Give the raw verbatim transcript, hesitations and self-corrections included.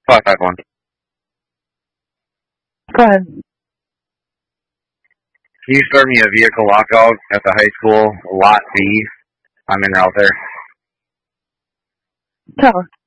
five five one. Go ahead. Can you start me a vehicle lockout at the high school, Lot B? I'm in route there. Tower.